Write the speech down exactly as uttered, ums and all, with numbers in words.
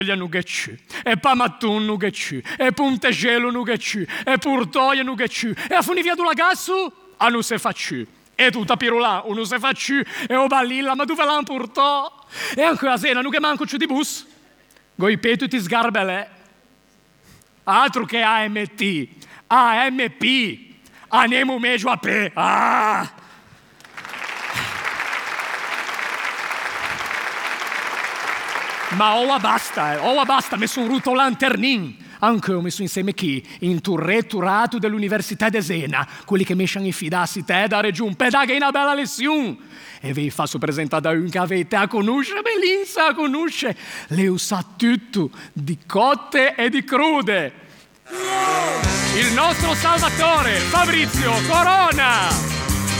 nu che c'è, e Pamattun nu che c'è, e Puntecelo nu che c'è, e Purtoia nu che c'è, e a Funivia du Lagassu a nu se fa c'è. E tutta pirulà, uno se fa c'è, e o ballilla, ma dove l'han portò? E anche a sera, nu che manco c'è di bus, goi petu ti sgarbele. Altro che A M T, A M P, anemo meglio a pe. Ah! Ma ora basta, eh. ora basta, mi sono rotto lanternin. Anche ho messo insieme chi? In turreturato dell'Università di Siena, quelli che mesciano in fidarsi te da regione, per dare una bella lezione. E vi faccio presentare da un che avete a conoscere, Belinsa a conoscere. Lei sa tutto, di cotte e di crude. Il nostro Salvatore, Fabrizio Corona.